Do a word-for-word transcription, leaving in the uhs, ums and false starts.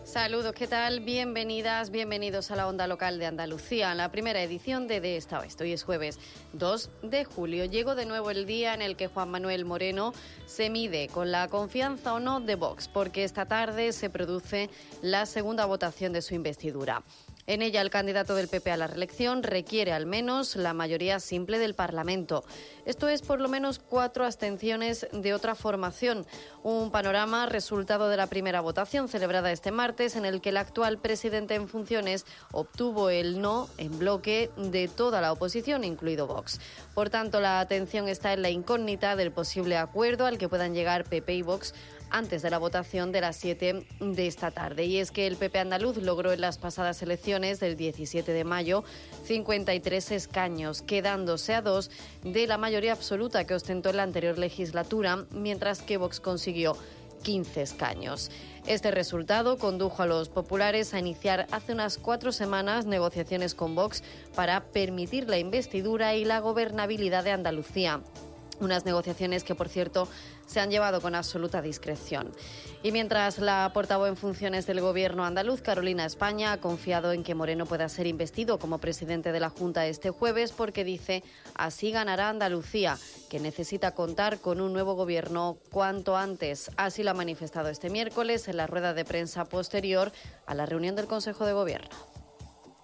Saludos, ¿qué tal? Bienvenidas, bienvenidos a la Onda Local de Andalucía, la primera edición de De esta Oeste. Hoy es jueves dos de julio. Llegó de nuevo el día en el que Juan Manuel Moreno se mide con la confianza o no de Vox, porque esta tarde se produce la segunda votación de su investidura. En ella, el candidato del P P a la reelección requiere al menos la mayoría simple del Parlamento. Esto es por lo menos cuatro abstenciones de otra formación. Un panorama resultado de la primera votación celebrada este martes, en el que el actual presidente en funciones obtuvo el no en bloque de toda la oposición, incluido Vox. Por tanto, la atención está en la incógnita del posible acuerdo al que puedan llegar P P y Vox antes de la votación de las siete de esta tarde. Y es que el P P andaluz logró en las pasadas elecciones del diecisiete de mayo cincuenta y tres escaños, quedándose a dos de la mayoría absoluta que ostentó en la anterior legislatura, mientras que Vox consiguió quince escaños. Este resultado condujo a los populares a iniciar hace unas cuatro semanas negociaciones con Vox para permitir la investidura y la gobernabilidad de Andalucía. Unas negociaciones que, por cierto, se han llevado con absoluta discreción. Y mientras la portavoz en funciones del Gobierno andaluz, Carolina España, ha confiado en que Moreno pueda ser investido como presidente de la Junta este jueves, porque dice así ganará Andalucía, que necesita contar con un nuevo Gobierno cuanto antes. Así lo ha manifestado este miércoles en la rueda de prensa posterior a la reunión del Consejo de Gobierno.